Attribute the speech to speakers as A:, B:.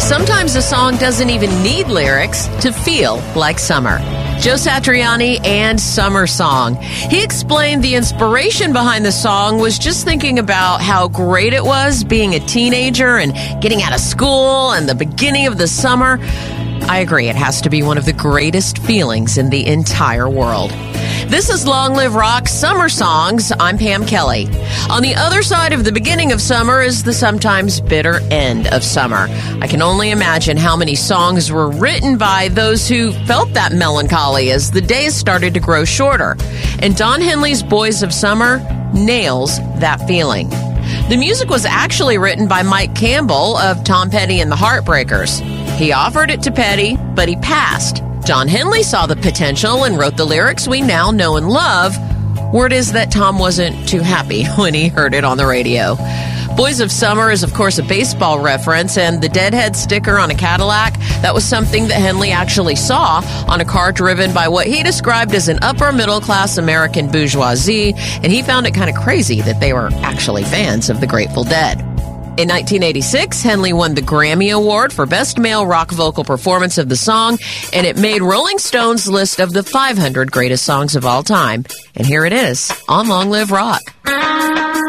A: Sometimes a song doesn't even need lyrics to feel like summer. Joe Satriani and Summer Song. He explained the inspiration behind the song was just thinking about how great it was being a teenager and getting out of school and the beginning of the summer. I agree, it has to be one of the greatest feelings in the entire world. This is Long Live Rock Summer Songs. I'm Pam Kelly. On the other side of the beginning of summer is the sometimes bitter end of summer. I can only imagine how many songs were written by those who felt that melancholy as the days started to grow shorter. And Don Henley's Boys of Summer nails that feeling. The music was actually written by Mike Campbell of Tom Petty and the Heartbreakers. He offered it to Petty, but he passed. Don Henley saw the potential and wrote the lyrics we now know and love. Word is that Tom wasn't too happy when he heard it on the radio. Boys of Summer is, of course, a baseball reference, and the Deadhead sticker on a Cadillac, that was something that Henley actually saw on a car driven by what he described as an upper-middle-class American bourgeoisie, and he found it kind of crazy that they were actually fans of the Grateful Dead. In 1986, Henley won the Grammy Award for Best Male Rock Vocal Performance of the Song, and it made Rolling Stone's list of the 500 greatest songs of all time. And here it is on Long Live Rock.